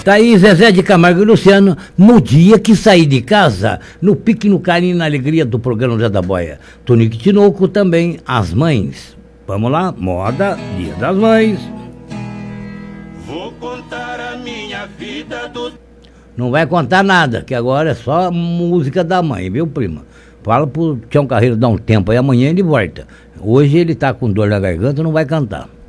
Tá aí Zezé de Camargo e Luciano, no dia que saí de casa, no pique, no carinho e na alegria do programa Zé da Boia. Tonico Tinoco também, as mães. Vamos lá, moda, Dia das Mães. Vou contar a minha vida do... Não vai contar nada, que agora é só música da mãe, viu, prima? Fala pro Tião Carreiro dar um tempo aí, amanhã ele volta. Hoje ele tá com dor na garganta, não vai cantar.